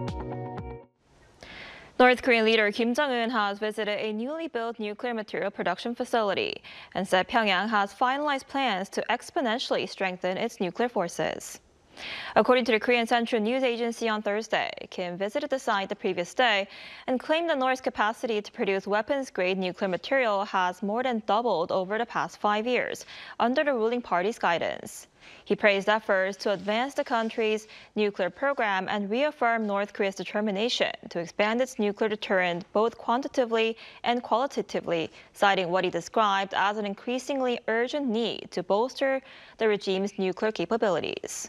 North Korean leader Kim Jong-un has visited a newly built nuclear material production facility and said Pyongyang has finalized plans to exponentially strengthen its nuclear forces. According to the Korean Central News Agency on Thursday, Kim visited the site the previous day and claimed the North's capacity to produce weapons-grade nuclear material has more than doubled over the past 5 years under the ruling party's guidance. He praised efforts to advance the country's nuclear program and reaffirmed North Korea's determination to expand its nuclear deterrent both quantitatively and qualitatively, citing what he described as an increasingly urgent need to bolster the regime's nuclear capabilities.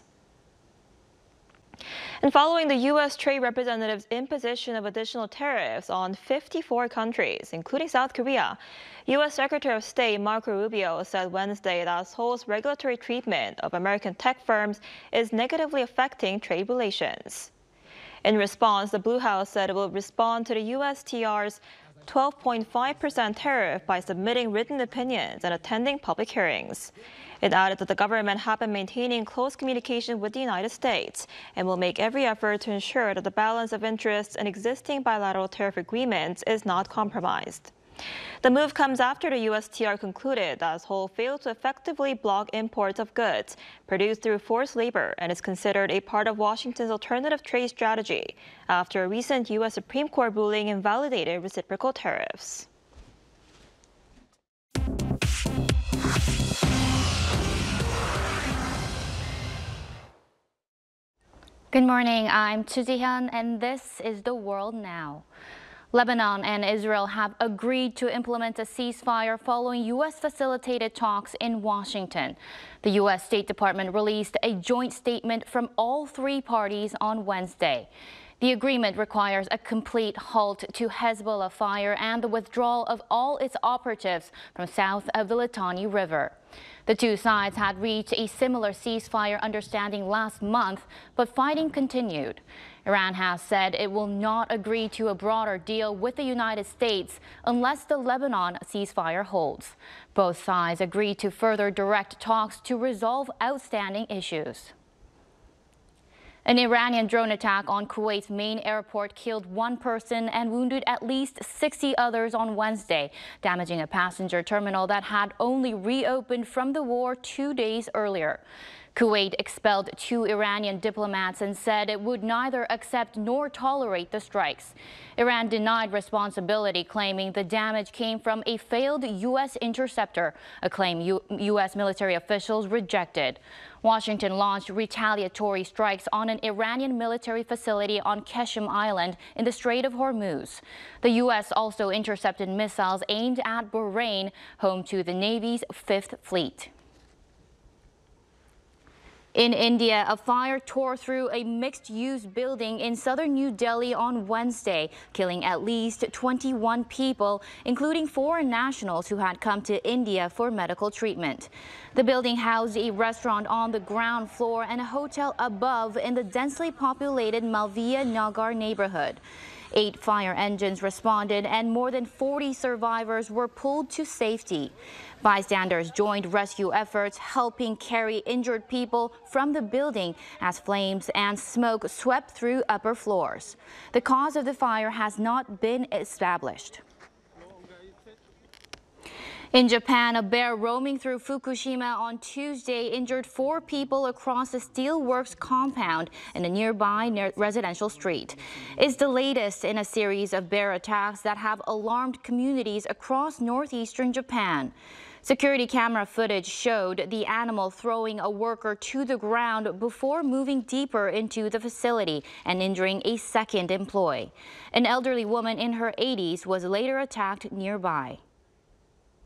And following the U.S. Trade Representative's imposition of additional tariffs on 54 countries, including South Korea, U.S. Secretary of State Marco Rubio said Wednesday that Seoul's regulatory treatment of American tech firms is negatively affecting trade relations. In response, the Blue House said it will respond to the USTR's 12.5% tariff by submitting written opinions and attending public hearings. It added that the government had been maintaining close communication with the United States and will make every effort to ensure that the balance of interests in existing bilateral tariff agreements is not compromised. The move comes after the USTR concluded that Seoul failed to effectively block imports of goods produced through forced labor and is considered a part of Washington's alternative trade strategy after a recent U.S. Supreme Court ruling invalidated reciprocal tariffs. Good morning, I'm Chu Ji-hyun, and this is The World Now. Lebanon and Israel have agreed to implement a ceasefire following U.S.-facilitated talks in Washington. The U.S. State Department released a joint statement from all three parties on Wednesday. The agreement requires a complete halt to Hezbollah fire and the withdrawal of all its operatives from south of the Litani River. The two sides had reached a similar ceasefire understanding last month, but fighting continued. Iran has said it will not agree to a broader deal with the United States unless the Lebanon ceasefire holds. Both sides agreed to further direct talks to resolve outstanding issues. An Iranian drone attack on Kuwait's main airport killed one person and wounded at least 60 others on Wednesday, damaging a passenger terminal that had only reopened from the war 2 days earlier. Kuwait expelled 2 Iranian diplomats and said it would neither accept nor tolerate the strikes. Iran denied responsibility, claiming the damage came from a failed U.S. interceptor, a claim U.S. military officials rejected. Washington launched retaliatory strikes on an Iranian military facility on Qeshm Island in the Strait of Hormuz. The U.S. also intercepted missiles aimed at Bahrain, home to the Navy's 5th Fleet. In India, a fire tore through a mixed-use building in southern New Delhi on Wednesday, killing at least 21 people, including foreign nationals who had come to India for medical treatment. The building housed a restaurant on the ground floor and a hotel above in the densely populated Malviya Nagar neighborhood. 8 fire engines responded and more than 40 survivors were pulled to safety. Bystanders joined rescue efforts, helping carry injured people from the building as flames and smoke swept through upper floors. The cause of the fire has not been established. In Japan, a bear roaming through Fukushima on Tuesday injured 4 people across a steelworks compound in a nearby residential street. It's the latest in a series of bear attacks that have alarmed communities across northeastern Japan. Security camera footage showed the animal throwing a worker to the ground before moving deeper into the facility and injuring a second employee. An elderly woman in her 80s was later attacked nearby.